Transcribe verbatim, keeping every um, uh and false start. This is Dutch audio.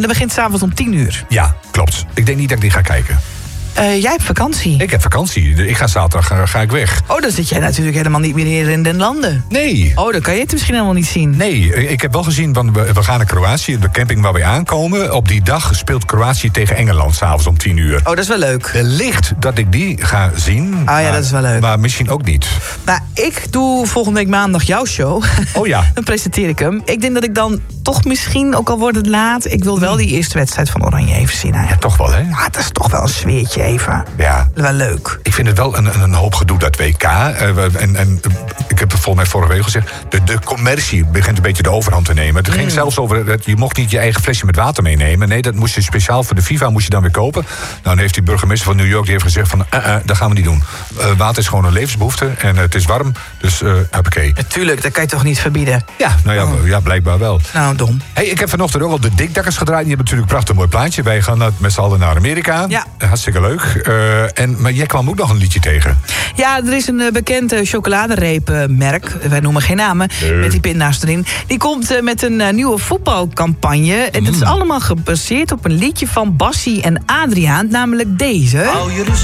Dat begint s'avonds om tien uur. Ja, klopt. Ik denk niet dat ik die ga kijken. Uh, jij hebt vakantie. Ik heb vakantie. Ik ga zaterdag ga, ga ik weg. Oh, dan zit jij natuurlijk helemaal niet meer hier in den landen. Nee. Oh, dan kan je het misschien helemaal niet zien. Nee, ik heb wel gezien, want we, we gaan naar Kroatië. De camping waar we aankomen. Op die dag speelt Kroatië tegen Engeland s'avonds om tien uur. Oh, dat is wel leuk. Wellicht dat ik die ga zien. Oh maar, ja, dat is wel leuk. Maar misschien ook niet. Nou, ik doe volgende week maandag jouw show. Oh ja. Dan presenteer ik hem. Ik denk dat ik dan toch misschien, ook al wordt het laat... ik wil wel die eerste wedstrijd van Oranje even zien. Eigenlijk. Ja, toch wel, hè? Ja, dat is toch wel een sfeertje even. Ja. Wel leuk. Ik vind het wel een, een hoop gedoe, dat W K. Uh, en, en ik heb het volgens mij vorige week gezegd... De, de commercie begint een beetje de overhand te nemen. Het ging mm. zelfs over... Dat je mocht niet je eigen flesje met water meenemen. Nee, dat moest je speciaal voor de FIFA moest je dan weer kopen. Nou, dan heeft die burgemeester van New York die heeft gezegd van... Uh, uh, dat gaan we niet doen. Uh, water is gewoon een levensbehoefte. En uh, het is warm. Dus, uh, hoppakee. Natuurlijk, dat kan je toch niet verbieden? Ja, nou ja, oh. ja blijkbaar wel. Nou, dom. Hey, ik heb vanochtend ook al de Dikdakkers gedraaid. Die hebben natuurlijk een prachtig mooi plaatje. Wij gaan met z'n allen naar Amerika. Ja. Hartstikke leuk. Uh, en, maar jij kwam ook nog een liedje tegen. Ja, er is een uh, bekend uh, chocoladereepmerk. Wij noemen geen namen. Nee. Met die pinda's erin. Die komt uh, met een uh, nieuwe voetbalcampagne. Mm. En dat is allemaal gebaseerd op een liedje van Bassie en Adriaan. Namelijk deze.